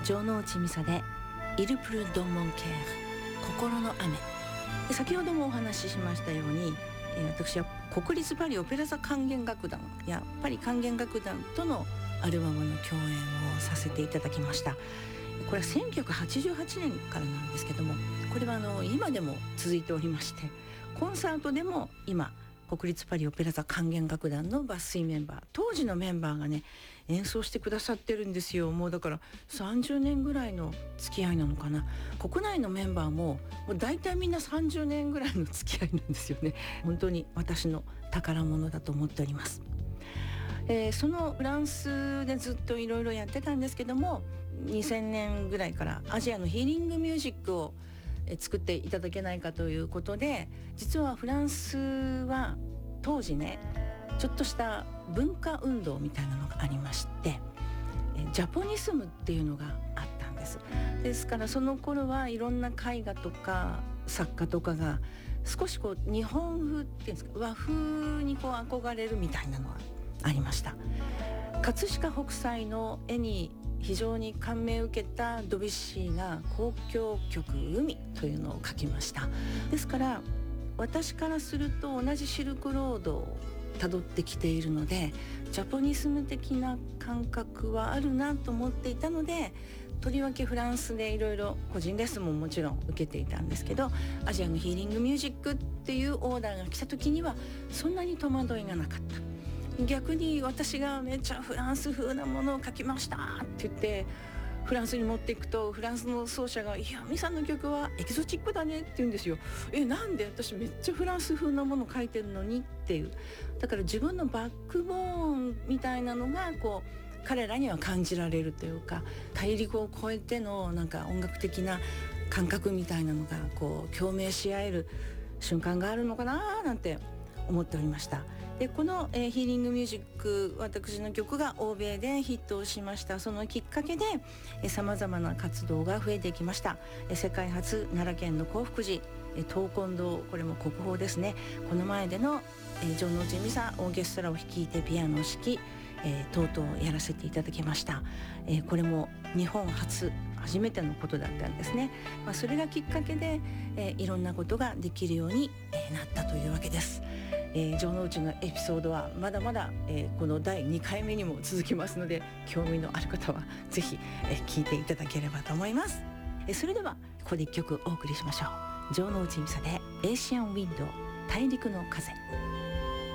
城之内美沙でイルプルドンモンケール、心の雨。先ほどもお話ししましたように、私は国立パリオペラ座管弦楽団やパリ管弦楽団とのアルバムの共演をさせていただきました。これは1988年からなんですけども、これは今でも続いておりまして、コンサートでも今国立パリオペラ座管弦楽団の抜粋メンバー、当時のメンバーがね演奏してくださってるんですよ。もうだから30年ぐらいの付き合いなのかな。国内のメンバーもう大体みんな30年ぐらいの付き合いなんですよね。本当に私の宝物だと思っております。そのフランスでずっといろいろやってたんですけども、2000年ぐらいからアジアのヒーリングミュージックを作っていただけないかということで、実はフランスは当時ねちょっとした文化運動みたいなのがありまして、ジャポニスムっていうのがあったんです。ですからその頃はいろんな絵画とか作家とかが少しこう日本風っていうんですか、和風にこう憧れるみたいなのがありました。葛飾北斎の絵に非常に感銘を受けたドビュッシーが交響曲海というのを書きました。ですから私からすると同じシルクロードをたどってきているので、ジャポニスム的な感覚はあるなと思っていたので、とりわけフランスでいろいろ個人レッスンももちろん受けていたんですけど、アジアのヒーリングミュージックっていうオーダーが来た時にはそんなに戸惑いがなかった。逆に私がめっちゃフランス風なものを書きましたって言ってフランスに持っていくと、フランスの奏者がいやミサの曲はエキゾチックだねって言うんですよ。なんで私めっちゃフランス風なもの書いてるのにっていう。だから自分のバックボーンみたいなのがこう彼らには感じられるというか、大陸を越えてのなんか音楽的な感覚みたいなのがこう共鳴し合える瞬間があるのかななんて思っておりました。でこの、ヒーリングミュージック、私の曲が欧米でヒットをしました。そのきっかけでさまざまな活動が増えてきました。世界初奈良県の興福寺東金堂、これも国宝ですね。この前での城之内美沙オーケストラを率いてピアノを弾き、とうとうやらせていただきました。これも日本初めてのことだったんですね。それがきっかけで、いろんなことができるように、なったというわけです。城之内のエピソードはまだまだ、この第2回目にも続きますので、興味のある方はぜひ、聞いていただければと思います。それではここで1曲お送りしましょう。城之内美沙でエーシアンウィンドウ、大陸の風。